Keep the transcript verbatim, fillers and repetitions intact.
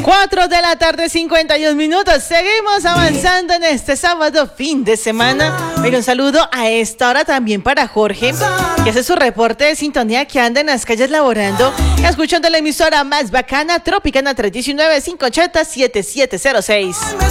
cuatro de la tarde, cincuenta y un minutos. Seguimos avanzando en este sábado, fin de semana. Oiga, un saludo a esta hora también para Jorge, que hace su reporte de sintonía, que anda en las calles laborando, escuchando la emisora más bacana, Tropicana tres uno nueve, cinco ocho cero, siete siete cero seis.